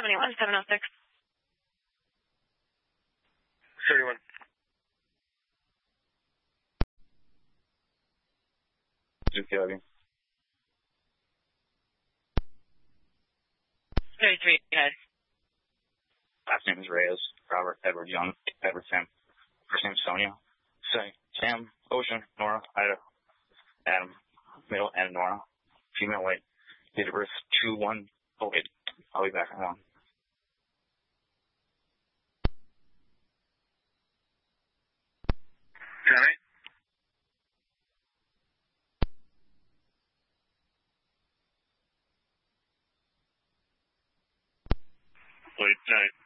706. 31. Zucchini. 33, ahead. Last name is Reyes. Robert, Edward, Young, Edward, Sam. First name is Sonia. Sam, Ocean, Nora, Ida, Adam, middle, and Nora. Female, white. Date of birth 2/1. Oh, wait. I'll be back. Hold on. Tonight? Late night.